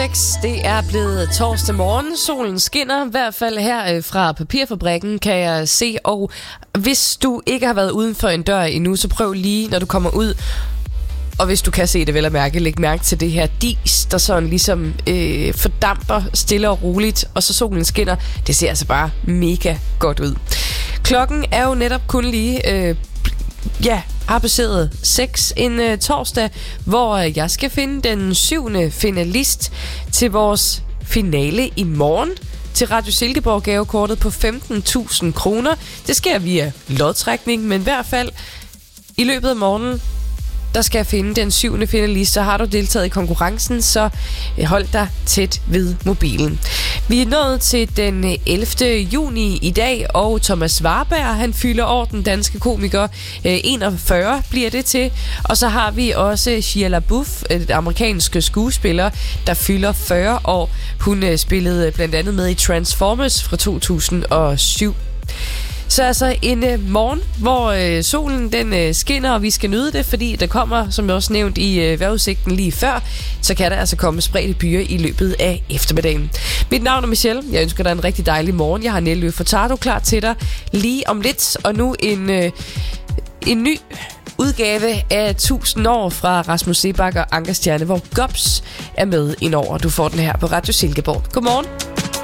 Det er blevet torsdag morgen. Solen skinner, i hvert fald her fra papirfabrikken, kan jeg se. Og hvis du ikke har været uden for en dør endnu, så prøv lige, når du kommer ud. Og hvis du kan se det vel at mærke, læg mærke til det her dis, der sådan ligesom fordamper stille og roligt. Og så solen skinner. Det ser altså bare mega godt ud. Klokken er jo netop kun lige... har passeret 6 en torsdag, hvor jeg skal finde den 7. finalist til vores finale i morgen til Radio Silkeborg gavekortet på 15.000 kroner. Det sker via lodtrækning, men i hvert fald i løbet af morgenen, der skal jeg finde den 7. finalist. Så har du deltaget i konkurrencen, så hold dig tæt ved mobilen. Vi er nået til den 11. juni i dag, og Thomas Warberg, han fylder år, den danske komiker. 41 bliver det til. Og så har vi også Shia LaBeouf, et amerikansk skuespiller, der fylder 40 år. Hun spillede blandt andet med i Transformers fra 2007. Så altså en morgen, hvor solen den skinner, og vi skal nyde det, fordi der kommer, som jeg også nævnt i vejrudsigten lige før, så kan der altså komme spredte byer i løbet af eftermiddagen. Mit navn er Michelle. Jeg ønsker dig en rigtig dejlig morgen. Jeg har Nelly Furtado klar til dig lige om lidt, og nu en ny udgave af 1000 år fra Rasmus Seebach og Anker Stjerne, hvor Gobs er med indover. Du får den her på Radio Silkeborg. Godmorgen.